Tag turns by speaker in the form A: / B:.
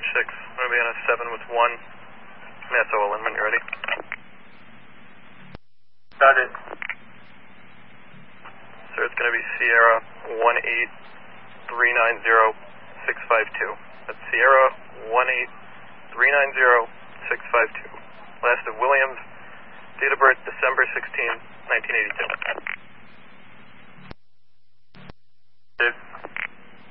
A: 6. I'm going to be on a 7 with 1. That's Olin when you're ready.
B: Started.
A: Sir, it's going to be Sierra 18390-652. That's Sierra 18390-652. Last of Williams, date of birth December 16, 1982.